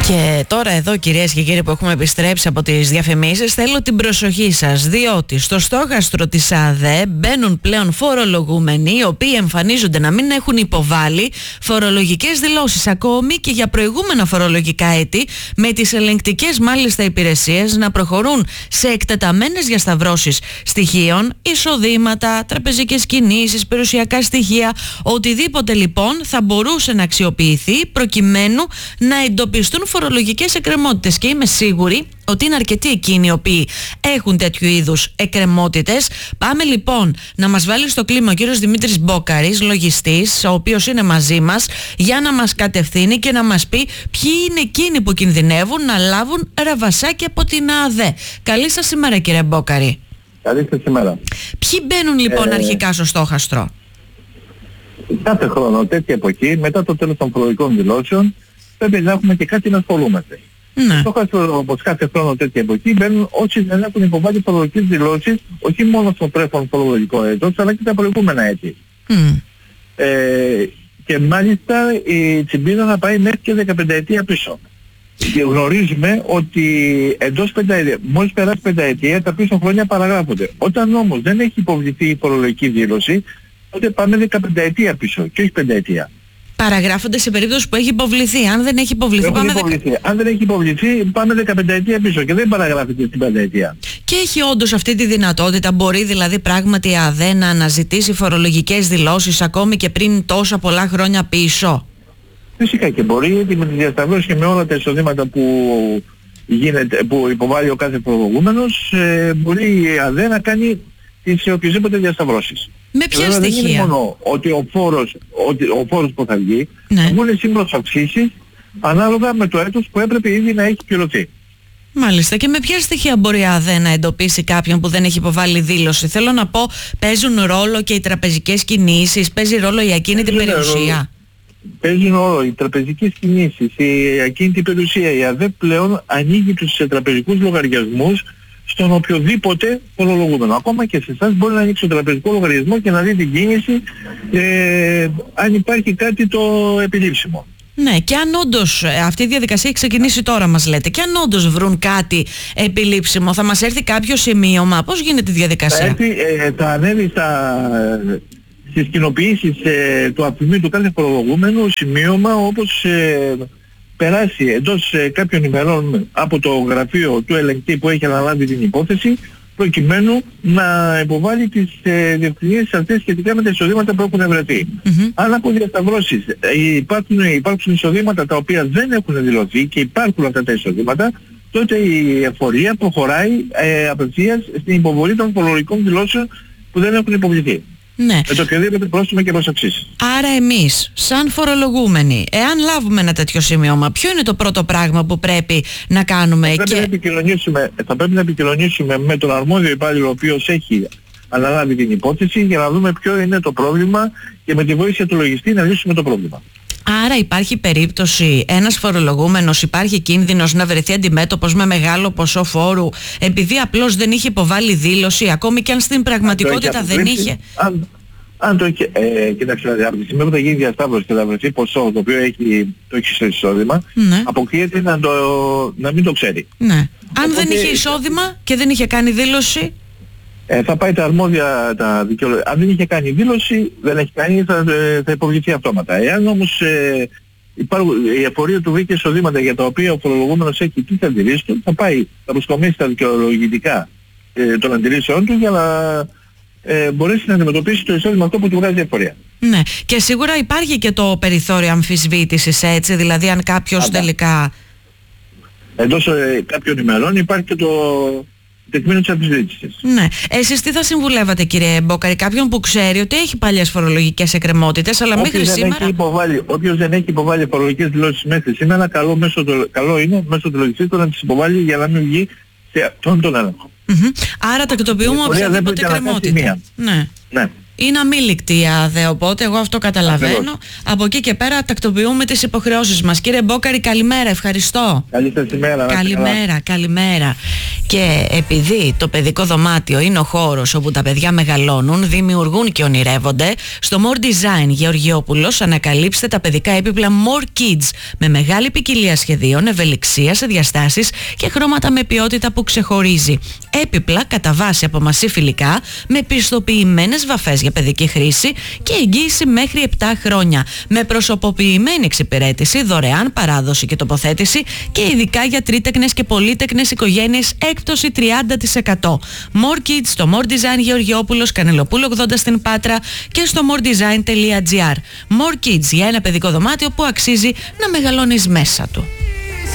Και τώρα εδώ, κυρίες και κύριοι, που έχουμε επιστρέψει από τις διαφημίσεις, θέλω την προσοχή σας, διότι στο στόχαστρο της ΑΔΕ μπαίνουν πλέον φορολογούμενοι οι οποίοι εμφανίζονται να μην έχουν υποβάλει φορολογικές δηλώσεις ακόμη και για προηγούμενα φορολογικά έτη, με τις ελεγκτικές μάλιστα υπηρεσίες να προχωρούν σε εκτεταμένες διασταυρώσεις στοιχείων, εισοδήματα, τραπεζικές κινήσεις, περιουσιακά στοιχεία, οτιδήποτε λοιπόν θα μπορούσε να αξιοποιηθεί προκειμένου να εντοπιστούν φορολογικές εκκρεμότητες, και είμαι σίγουρη ότι είναι αρκετοί εκείνοι οι οποίοι έχουν τέτοιου είδους εκκρεμότητες. Πάμε λοιπόν να μας βάλει στο κλίμα ο κύριος Δημήτρης Μπόκαρης, λογιστής, ο οποίος είναι μαζί μας, για να μας κατευθύνει και να μας πει ποιοι είναι εκείνοι που κινδυνεύουν να λάβουν ραβασάκια από την ΑΔΕ. Καλή σας ημέρα, κύριε Μπόκαρη. Καλή σας ημέρα. Ποιοι μπαίνουν λοιπόν αρχικά στο στόχαστρο? Κάθε χρόνο τέτοια εποχή, μετά το τέλος των φορολογικών δηλώσεων, πρέπει να έχουμε και κάτι να ασχολούμαστε. Ναι. Στόχαστρο, όπως κάθε χρόνο τέτοια εποχή, μπαίνουν όσοι δεν έχουν υποβάλει φορολογικές δηλώσεις, όχι μόνο στο τρέχον φορολογικό έτος, αλλά και τα προηγούμενα έτη. Και μάλιστα η τσιμπίδα να πάει μέχρι και 15 ετία πίσω. Και γνωρίζουμε ότι εντός πενταετία, μόλις περάσει πενταετία, τα πίσω χρόνια παραγράφονται. Όταν όμως δεν έχει υποβληθεί η φορολογική δήλωση, τότε πάμε 15 ετία πίσω και όχι πενταετία. Παραγράφονται σε περίπτωση που έχει υποβληθεί. Αν δεν έχει υποβληθεί, Αν δεν έχει υποβληθεί, πάμε 15 ετία πίσω και δεν παραγράφεται στην πενταετία. Και έχει όντως αυτή τη δυνατότητα? Μπορεί δηλαδή πράγματι η ΑΔΕ να αναζητήσει φορολογικές δηλώσεις ακόμη και πριν τόσα πολλά χρόνια πίσω? Φυσικά και μπορεί, γιατί με τις διασταυρώσεις και με όλα τα εισοδήματα που υποβάλλει ο κάθε φορολογούμενος, μπορεί η ΑΔΕ να κάνει τις οποιοσδήποτε διασταυρώσεις. Με ποια στοιχεία? Δεν είναι μόνο ότι ο φόρος που θα βγει, ναι, θα βγουν σύμπρος αυξήσεις ανάλογα με το έτος που έπρεπε ήδη να έχει πληρωθεί. Μάλιστα. Και με ποια στοιχεία μπορεί η ΑΔΕ να εντοπίσει κάποιον που δεν έχει υποβάλει δήλωση? Θέλω να πω, παίζουν ρόλο και οι τραπεζικές κινήσεις, παίζει ρόλο η ακίνητη περιουσία? Παίζουν ρόλο οι τραπεζικές κινήσεις, η ακίνητη περιουσία. Η ΑΔΕ πλέον ανοίγει τους τραπεζικούς λογαριασμούς στον οποιοδήποτε φορολογούμενο. Ακόμα και σε εσάς μπορεί να ανοίξει το τραπεζικό λογαριασμό και να δει την κίνηση αν υπάρχει κάτι το επιλήψιμο. Ναι, και αν όντως αυτή η διαδικασία έχει ξεκινήσει τώρα, μας λέτε, και αν όντως βρουν κάτι επιλήψιμο, θα μας έρθει κάποιο σημείωμα? Πώς γίνεται η διαδικασία? Θα ανέβει στις κοινοποιήσεις του αφημίου του κάθε φορολογούμενου σημείωμα, όπως περάσει εντός κάποιων ημερών από το γραφείο του ελεγκτή που έχει αναλάβει την υπόθεση, προκειμένου να υποβάλει τις διευκρινήσεις αυτές σχετικά με τα εισοδήματα που έχουν βρεθεί. Αν από διασταυρώσεις υπάρξουν εισοδήματα τα οποία δεν έχουν δηλωθεί και υπάρχουν αυτά τα εισοδήματα, τότε η εφορία προχωράει απευθείας στην υποβολή των φορολογικών δηλώσεων που δεν έχουν υποβληθεί. Ναι. Με το οποιοδήποτε πρόστιμο και προσαξίσεις. Άρα εμείς, σαν φορολογούμενοι, εάν λάβουμε ένα τέτοιο σημείωμα, ποιο είναι το πρώτο πράγμα που πρέπει να κάνουμε? Θα πρέπει να επικοινωνήσουμε με τον αρμόδιο υπάλληλο ο οποίος έχει αναλάβει την υπόθεση, για να δούμε ποιο είναι το πρόβλημα και με τη βοήθεια του λογιστή να λύσουμε το πρόβλημα. Άρα υπάρχει περίπτωση ένας φορολογούμενος, υπάρχει κίνδυνος να βρεθεί αντιμέτωπος με μεγάλο ποσό φόρου επειδή απλώς δεν είχε υποβάλει δήλωση, ακόμη και αν στην πραγματικότητα δεν είχε? Αν το έχει, κοιτάξτε, από τη στιγμή που θα γίνει διασταύρωση και θα βρεθεί ποσό το οποίο το έχει στο εισόδημα, ναι, αποκλείεται να μην το ξέρει. Ναι. Αν δεν είχε εισόδημα και δεν είχε κάνει δήλωση, θα πάει τα αρμόδια αν δεν είχε κάνει δήλωση, δεν έχει κάνει, θα υποβληθεί αυτόματα. Εάν όμως η εφορία του βρήκε εισοδήματα για τα οποία ο φορολογούμενος έχει τις αντιρρήσεις του, θα προσκομίσει τα δικαιολογητικά των αντιρρήσεων του για να μπορέσει να αντιμετωπίσει το εισόδημα αυτό που του βγάζει η εφορία. Ναι, και σίγουρα υπάρχει και το περιθώριο αμφισβήτησης, έτσι, δηλαδή αν κάποιος τελικά... Εντός κάποιων ημερών υπάρχει και το τεκμήνιο της αμφισβήτησης. Ναι. Εσείς τι θα συμβουλεύατε, κύριε Μπόκαρη, κάποιον που ξέρει ότι έχει παλιές φορολογικές εκκρεμότητες, αλλά μέχρι σήμερα... Όποιος δεν έχει υποβάλει φορολογικές δηλώσεις μέχρι σήμερα, καλό είναι μέσω του λογιστή του να τις υποβάλει για να μην βγει σε αυτόν τον έλεγχο. Άρα τακτοποιούμε οποιαδήποτε εκκρεμότητα. Ναι. Είναι αμήλικτη η ΑΔΕ, οπότε εγώ αυτό καταλαβαίνω. Ακριβώς. Από εκεί και πέρα τακτοποιούμε τις υποχρεώσεις μας. Κύριε Μπόκαρη, καλημέρα, ευχαριστώ. Καλή σας ημέρα. Καλημέρα. Και επειδή το παιδικό δωμάτιο είναι ο χώρος όπου τα παιδιά μεγαλώνουν, δημιουργούν και ονειρεύονται, στο More Design Γεωργιόπουλος ανακαλύψτε τα παιδικά έπιπλα More Kids με μεγάλη ποικιλία σχεδίων, ευελιξία σε διαστάσεις και χρώματα με ποιότητα που ξεχωρίζει. Έπιπλα κατά βάση από μασί φιλικά με πιστοποιημένες βαφές για παιδική χρήση και εγγύηση μέχρι 7 χρόνια. Με προσωποποιημένη εξυπηρέτηση, δωρεάν παράδοση και τοποθέτηση και ειδικά για τρίτεκνες και πολύτεκνες οικογένειες έκπτωση 30%. More Kids στο More Design Γεωργιόπουλος, Κανελοπούλου 80 στην Πάτρα και στο moredesign.gr. More Kids για ένα παιδικό δωμάτιο που αξίζει να μεγαλώνεις μέσα του.